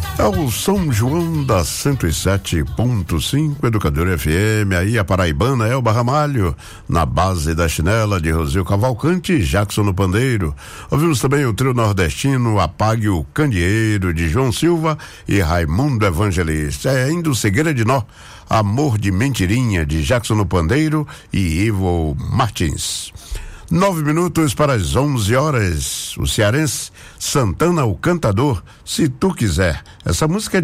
É o São João da 107.5, Educador FM, aí a paraibana Elba Ramalho, na base da chinela de Rosil Cavalcante e Jackson no pandeiro. Ouvimos também o trio nordestino Apague o Candeeiro, de João Silva e Raimundo Evangelista. É ainda o Cegueira de Nó, Amor de Mentirinha, de Jackson no pandeiro e Ivo Martins. 9 minutos para as 11 horas. O cearense Santana, o Cantador, Se Tu Quiser. Essa música é